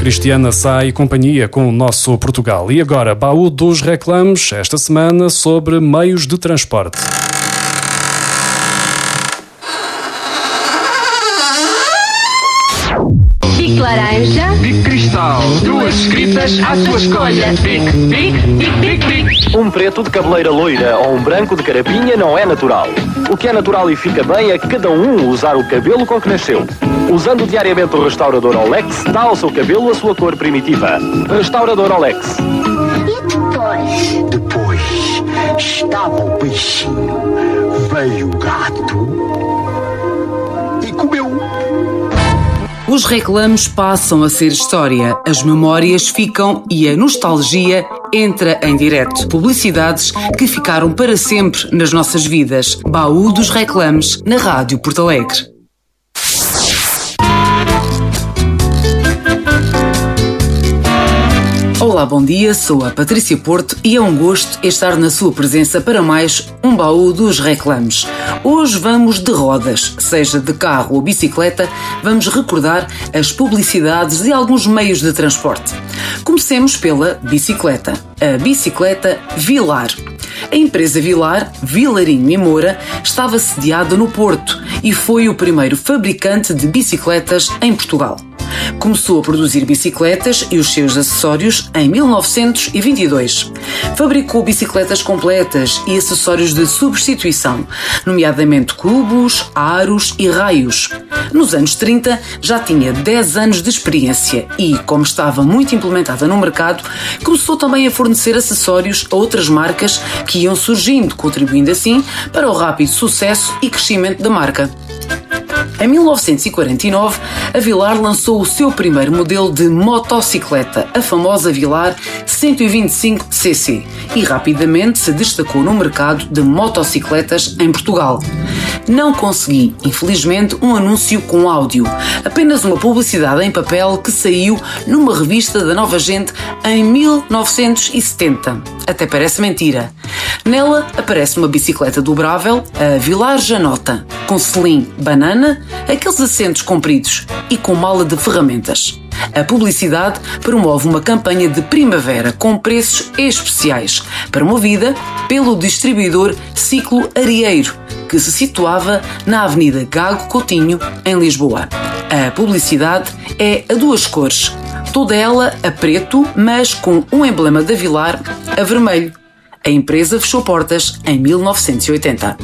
Cristiana Sá e companhia com o Nosso Portugal. E agora, baú dos reclames, esta semana sobre meios de transporte. Bic laranja, Bic cristal, duas escritas à sua escolha. Bic, bic, bic, bic, bic. Um preto de cabeleira loira ou um branco de carapinha não é natural. O que é natural e fica bem é cada um usar o cabelo com que nasceu. Usando diariamente o restaurador Olex, dá ao seu cabelo a sua cor primitiva. Restaurador Olex. e depois? Depois estava o peixinho, veio o gato e comeu. Os reclames passam a ser história, as memórias ficam e a nostalgia entra em direto. Publicidades que ficaram para sempre nas nossas vidas. Baú dos reclames na Rádio Porto Alegre. Olá, bom dia, sou a Patrícia Porto e é um gosto estar na sua presença para mais um baú dos reclames. Hoje vamos de rodas, seja de carro ou bicicleta, vamos recordar as publicidades de alguns meios de transporte. Comecemos pela bicicleta, a bicicleta Vilar. A empresa Vilar, Vilarinho e Moura, estava sediada no Porto e foi o primeiro fabricante de bicicletas em Portugal. Começou a produzir bicicletas e os seus acessórios em 1922. Fabricou bicicletas completas e acessórios de substituição, nomeadamente cubos, aros e raios. Nos anos 30 já tinha 10 anos de experiência e, como estava muito implementada no mercado, começou também a fornecer acessórios a outras marcas que iam surgindo, contribuindo assim para o rápido sucesso e crescimento da marca. Em 1949, a Vilar lançou o seu primeiro modelo de motocicleta, a famosa Vilar 125cc, e rapidamente se destacou no mercado de motocicletas em Portugal. Não consegui, infelizmente, um anúncio com áudio, apenas uma publicidade em papel que saiu numa revista da Nova Gente em 1970. Até parece mentira. Nela aparece uma bicicleta dobrável, a Vilar Janota, com selim banana, aqueles assentos compridos e com mala de ferramentas. A publicidade promove uma campanha de primavera com preços especiais, promovida pelo distribuidor Ciclo Arieiro, que se situava na Avenida Gago Coutinho, em Lisboa. A publicidade é a duas cores, toda ela a preto, mas com um emblema da Vilar a vermelho. A empresa fechou portas em 1980.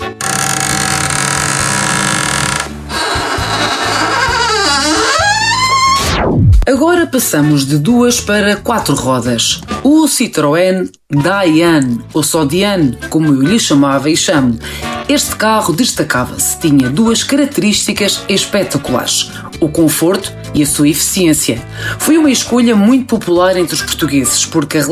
Agora passamos de 2 para 4 rodas. O Citroën Diane, ou só Diane, como eu lhe chamava e chamo. Este carro destacava-se, tinha 2 características espetaculares: o conforto e a sua eficiência. Foi uma escolha muito popular entre os portugueses, porque a